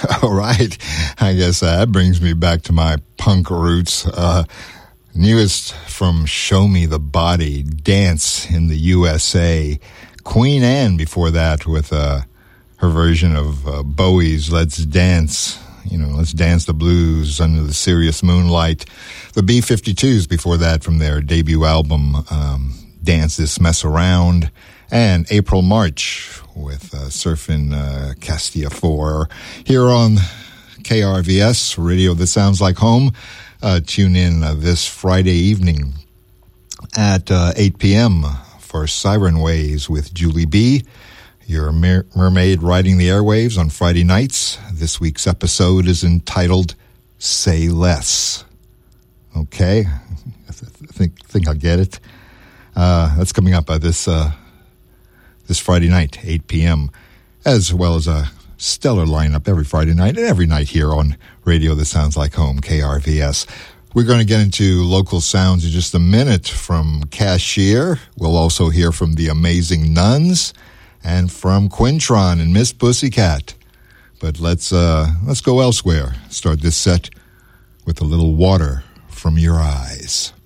All right. I guess that brings me back to my punk roots. Newest from Show Me the Body, Dance in the USA. Queen Anne before that with her version of Bowie's Let's Dance. Let's Dance the Blues under the Serious Moonlight. The B-52s before that from their debut album, Dance This Mess Around. And April March with Surfin' Castilla 4 here on KRVS, radio that sounds like home. Tune in this Friday evening at 8 p.m. for Siren Waves with Julie B., your mermaid riding the airwaves on Friday nights. This week's episode is entitled Say Less. Okay, I think I'll get it. That's coming up this Friday night, 8 p.m., as well as a stellar lineup every Friday night and every night here on radio that sounds like home, KRVS. We're going to get into local sounds in just a minute from Cashier. We'll also hear from the Amazing Nuns and from Quintron and Miss Pussycat. But let's go elsewhere. Start this set with a little Water from Your Eyes.